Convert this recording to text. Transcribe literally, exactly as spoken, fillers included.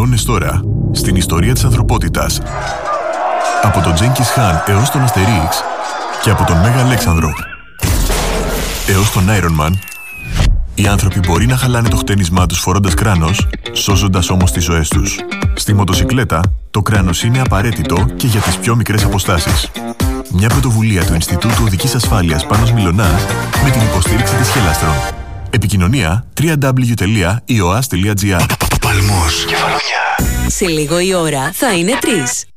αιώνες τώρα, στην ιστορία της ανθρωπότητας. Από τον Τζένκις Χάν έως τον Αστερίξ και από τον Μέγα Αλέξανδρο έως τον Iron Man, οι άνθρωποι μπορεί να χαλάνε το χτένισμά τους φορώντας κράνος, σώζοντας όμως τις ζωές τους. Στη μοτοσικλέτα, το κράνος είναι απαραίτητο και για τις πιο μικρές αποστάσεις. Μια πρωτοβουλία του Ινστιτούτου Οδικής Ασφάλειας Πάνος Μιλωνάς με την υποστήριξη της Χέλαστρον. Επικοινωνία double-u double-u double-u τελεία ι ο ας τελεία τζι άρ. Παλμός, Κεφαλονιά. Σε λίγο η ώρα θα είναι τρεις.